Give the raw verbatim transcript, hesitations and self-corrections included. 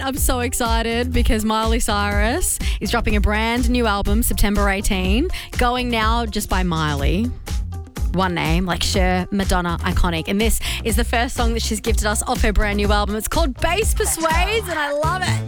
I'm so excited because Miley Cyrus is dropping a brand new album September eighteenth, going now just by Miley. One name, like Cher, Madonna, iconic. And this is the first song that she's gifted us off her brand new album. It's called Bass Persuades, and I love it.